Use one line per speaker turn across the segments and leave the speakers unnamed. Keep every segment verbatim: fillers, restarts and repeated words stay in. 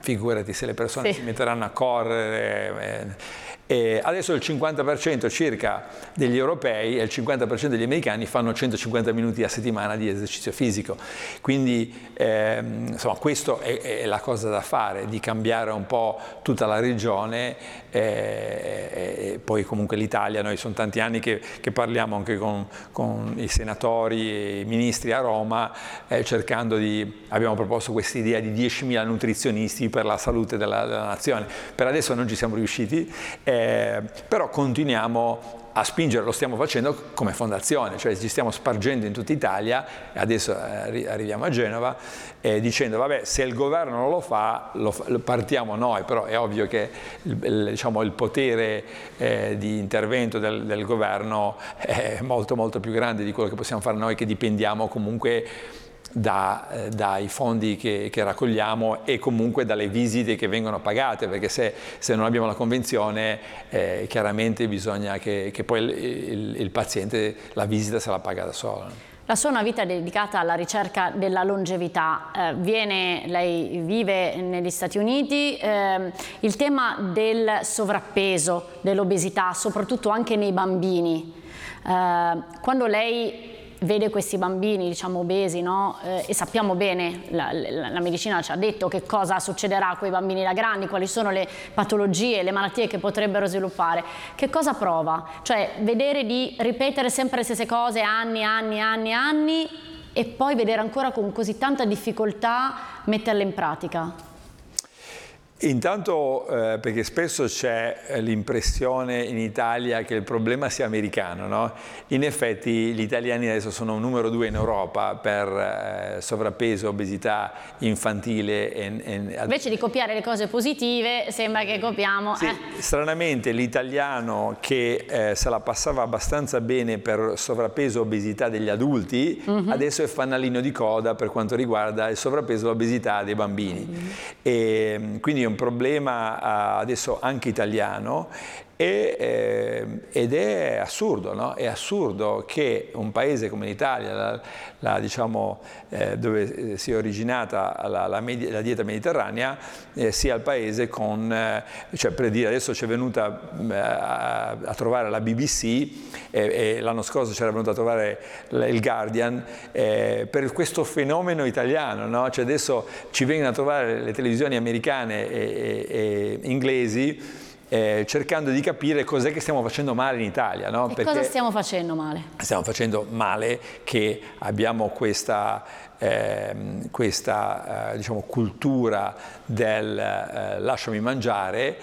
figurati se le persone
sì.
si metteranno a correre. Eh, E adesso il cinquanta per cento circa degli europei e il cinquanta per cento degli americani fanno centocinquanta minuti a settimana di esercizio fisico, quindi ehm, insomma questo è, è la cosa da fare, di cambiare un po' tutta la regione, eh, e poi comunque l'Italia, noi sono tanti anni che, che parliamo anche con, con i senatori e i ministri a Roma, eh, cercando di, abbiamo proposto questa idea di diecimila nutrizionisti per la salute della, della nazione, per adesso non ci siamo riusciti, eh, Eh, però continuiamo a spingere, lo stiamo facendo come fondazione, cioè ci stiamo spargendo in tutta Italia, e adesso eh, arriviamo a Genova, eh, dicendo vabbè, se il governo non lo fa, lo, lo partiamo noi, però è ovvio che il, il, diciamo, il potere eh, di intervento del, del governo è molto molto più grande di quello che possiamo fare noi, che dipendiamo comunque Da, eh, dai fondi che, che raccogliamo e comunque dalle visite che vengono pagate, perché se, se non abbiamo la convenzione eh, chiaramente bisogna che, che poi il, il, il paziente la visita se la paga da solo.
La sua è una vita dedicata alla ricerca della longevità, eh, viene, lei vive negli Stati Uniti, eh, il tema del sovrappeso, dell'obesità, soprattutto anche nei bambini, eh, quando lei vede questi bambini, diciamo, obesi, no? Eh, e sappiamo bene, la, la, la medicina ci ha detto che cosa succederà a quei bambini da grandi, quali sono le patologie, le malattie che potrebbero sviluppare. Che cosa prova? Cioè, vedere di ripetere sempre le stesse cose anni, anni, anni, anni e poi vedere ancora con così tanta difficoltà metterle in pratica.
Intanto eh, perché spesso c'è l'impressione in Italia che il problema sia americano, no? In effetti gli italiani adesso sono numero due in Europa per eh, sovrappeso, obesità infantile. E, e,
Invece di copiare le cose positive sembra che copiamo.
Sì,
eh.
Stranamente l'italiano che eh, se la passava abbastanza bene per sovrappeso e obesità degli adulti, mm-hmm. adesso è fanalino di coda per quanto riguarda il sovrappeso e l'obesità dei bambini. Mm-hmm. E, quindi è un problema adesso anche italiano e, eh, ed è assurdo, no? È assurdo che un paese come l'Italia, la, la, diciamo, eh, dove si è originata la, la, media, la dieta mediterranea, eh, sia il paese con, eh, cioè per dire adesso c'è venuta eh, a, a trovare la B B C eh, e l'anno scorso c'era venuta a trovare il Guardian eh, per questo fenomeno italiano, no? Cioè adesso ci vengono a trovare le televisioni americane e, e, e inglesi Eh, cercando di capire cos'è che stiamo facendo male in Italia, no?
E
Perché
cosa stiamo facendo male?
Stiamo facendo male che abbiamo questa, eh, questa eh, diciamo, cultura del eh, lasciami mangiare,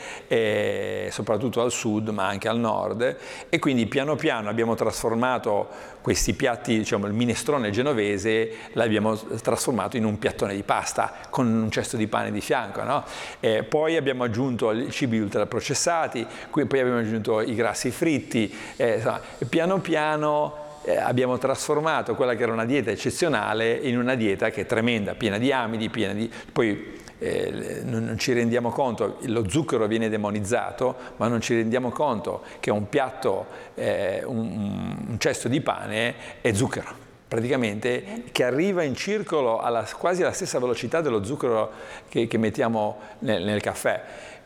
eh, soprattutto al sud ma anche al nord, e quindi piano piano abbiamo trasformato questi piatti, diciamo il minestrone genovese, l'abbiamo trasformato in un piattone di pasta con un cesto di pane di fianco, no? Eh, poi abbiamo aggiunto i cibi ultraprocessati, poi abbiamo aggiunto i grassi fritti, eh, insomma, piano piano eh, abbiamo trasformato quella che era una dieta eccezionale in una dieta che è tremenda, piena di amidi, piena di... poi eh, non, non ci rendiamo conto, lo zucchero viene demonizzato, ma non ci rendiamo conto che un piatto, eh, un, un cesto di pane è zucchero, praticamente, che arriva in circolo alla, quasi alla stessa velocità dello zucchero che, che mettiamo nel, nel caffè.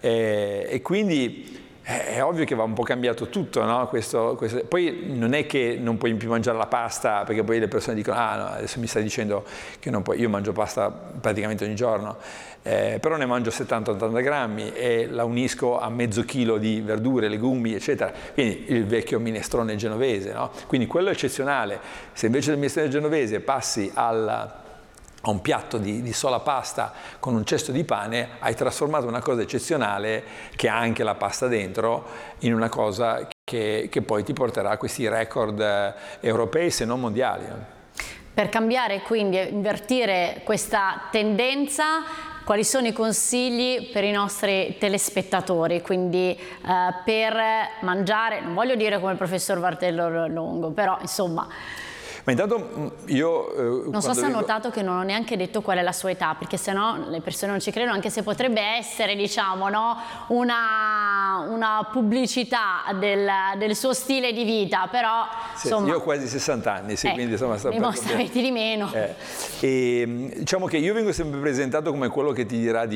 Eh, e quindi è ovvio che va un po' cambiato tutto, no? Questo, questo. Poi non è che non puoi più mangiare la pasta, perché poi le persone dicono ah no, adesso mi stai dicendo che non puoi, io mangio pasta praticamente ogni giorno, eh, però ne mangio settanta ottanta grammi e la unisco a mezzo chilo di verdure, legumi, eccetera, quindi il vecchio minestrone genovese, no? Quindi quello è eccezionale. Se invece del minestrone genovese passi al a un piatto di, di sola pasta con un cesto di pane, hai trasformato una cosa eccezionale che ha anche la pasta dentro in una cosa che, che poi ti porterà a questi record eh, europei se non mondiali.
Per cambiare quindi e invertire questa tendenza, quali sono i consigli per i nostri telespettatori? Quindi eh, per mangiare, non voglio dire come il professor Vartello Longo, però insomma...
Ma intanto io...
Eh, non so se ha notato che non ho neanche detto qual è la sua età, perché sennò le persone non ci credono, anche se potrebbe essere, diciamo, no, una, una pubblicità del, del suo stile di vita, però...
Sì,
insomma,
io ho quasi sessanta anni, sì,
eh,
quindi insomma... Sta
dimostra avete di meno.
Eh, e, diciamo che io vengo sempre presentato come quello che ti dirà di